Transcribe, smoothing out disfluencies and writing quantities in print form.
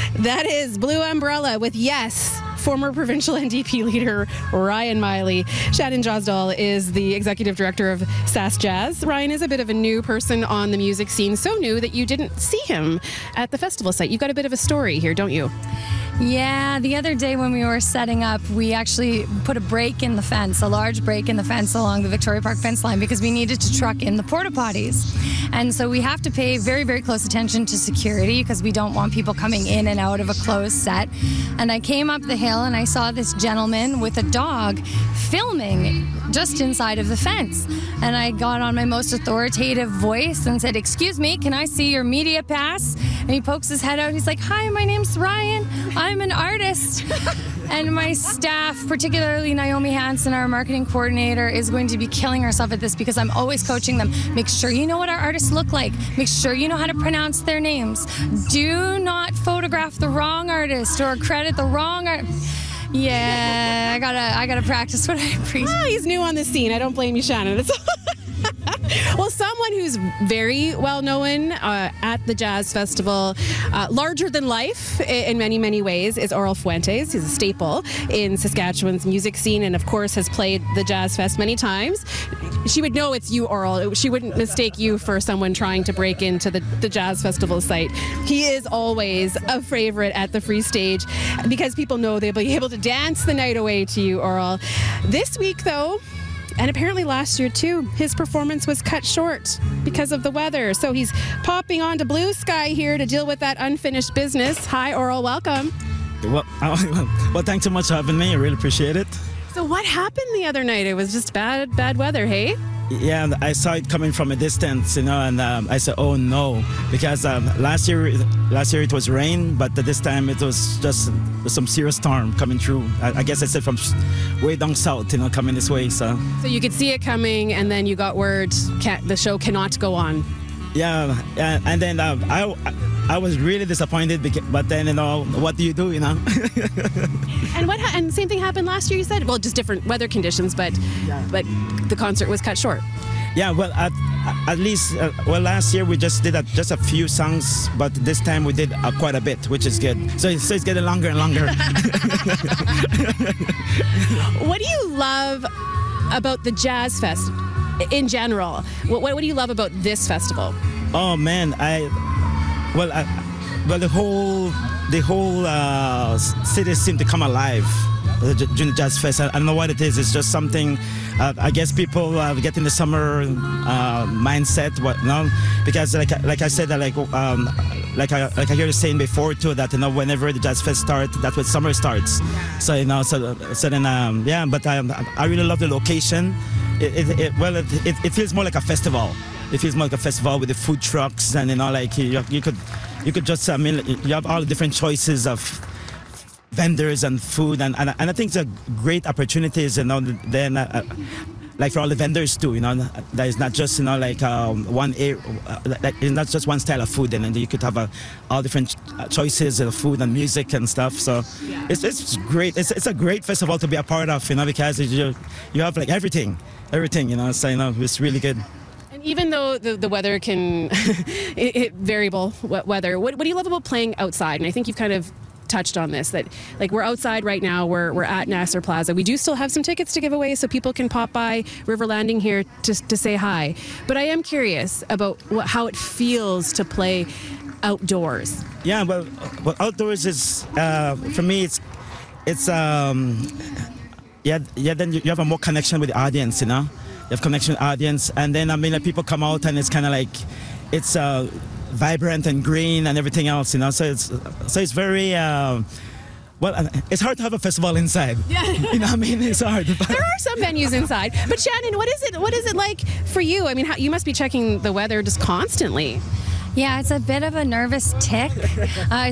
That is Blue Umbrella with Yes, former provincial NDP leader Ryan Miley. Shannon Josdal is the executive director of Sask Jazz. Ryan is a bit of a new person on the music scene, so new that you didn't see him at the festival site. You've got a bit of a story here, don't you? Yeah, the other day when we were setting up, we actually put a break in the fence, a large break in the fence along the Victoria Park fence line because we needed to truck in the porta potties. And so we have to pay very, very close attention to security because we don't want people coming in and out of a closed set. And I came up the hill and I saw this gentleman with a dog filming just inside of the fence. And I got on my most authoritative voice and said, "Excuse me, can I see your media pass?" And he pokes his head out. He's like, "Hi, my name's Ryan. I'm an artist." And my staff, particularly Naomi Hansen, our marketing coordinator, is going to be killing herself at this because I'm always coaching them. Make sure you know what our artists look like. Make sure you know how to pronounce their names. Do not photograph the wrong artist or credit the wrong artist. Yeah, I gotta practice what I preach. Oh, he's new on the scene. I don't blame you, Shannon. Well, someone who's very well known at the Jazz Festival, larger than life in many, many ways, is Aurel Fuentes. He's a staple in Saskatchewan's music scene and, of course, has played the Jazz Fest many times. She would know it's you, Aurel. She wouldn't mistake you for someone trying to break into the Jazz Festival site. He is always a favorite at the free stage because people know they'll be able to dance the night away to you, Aurel. This week, though, and apparently last year too, his performance was cut short because of the weather. So he's popping onto Blue Sky here to deal with that unfinished business. Hi, Aurel, welcome. Well, thanks so much for having me. I really appreciate it. So what happened the other night? It was just bad weather, hey? Yeah, and I saw it coming from a distance, and I said, "Oh no," because last year it was rain, but this time it was just some serious storm coming through. I guess I said from way down south, coming this way. So you could see it coming, and then you got word the show cannot go on. Yeah, and then I was really disappointed, but then what do you do, And same thing happened last year. You said, well, just different weather conditions, but the concert was cut short. Yeah, well, at least last year we just did just a few songs, but this time we did quite a bit, which is good. So it's getting longer and longer. What do you love about the Jazz Fest in general? What do you love about this festival? Oh man, the whole city seemed to come alive during the Jazz Fest. I don't know what it is. It's just something. I guess people get in the summer mindset. Because like I said, like I heard you saying before too, that whenever the Jazz Fest starts, that's when summer starts. So then yeah. But I really love the location. It feels more like a festival. It feels more like a festival with the food trucks, and you could just you have all the different choices of vendors and food, and I think it's a great opportunities, then like for all the vendors too, that is not just one area, it's not just one style of food, and then you could have all different choices of food and music and stuff. So it's great. It's a great festival to be a part of, because you have like everything, so it's really good. And even though the weather can variable weather, what do you love about playing outside? And I think you've kind of touched on this, that like we're outside right now, we're at Nasser Plaza. We do still have some tickets to give away, so people can pop by River Landing here to say hi. But I am curious about how it feels to play outdoors. Yeah, well outdoors is for me it's then you have a more connection with the audience, you have connection with the audience, and then people come out and it's kind of like it's vibrant and green and everything else, so it's very it's hard to have a festival inside. Yeah. It's hard. There are some venues inside, but Shannon, what is it like for you? You must be checking the weather just constantly. Yeah, it's a bit of a nervous tick.